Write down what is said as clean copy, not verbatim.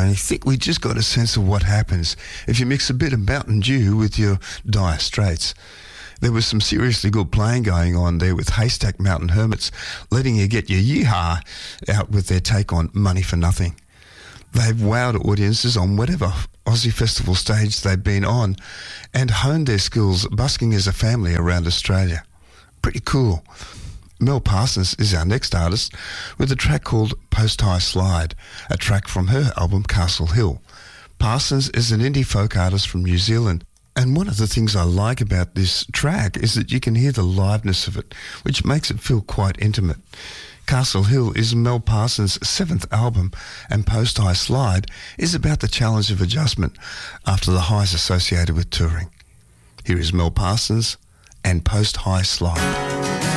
I think we just got a sense of what happens if you mix a bit of Mountain Dew with your Dire Straits. There was some seriously good playing going on there with Haystack Mountain Hermits, letting you get your yeehaw out with their take on Money for Nothing. They've wowed audiences on whatever Aussie festival stage they've been on and honed their skills busking as a family around Australia. Pretty cool. Mel Parsons is our next artist with a track called Post High Slide, a track from her album Castle Hill. Parsons is an indie folk artist from New Zealand, and one of the things I like about this track is that you can hear the liveness of it, which makes it feel quite intimate. Castle Hill is Mel Parsons' 7th album, and Post High Slide is about the challenge of adjustment after the highs associated with touring. Here is Mel Parsons and Post High Slide.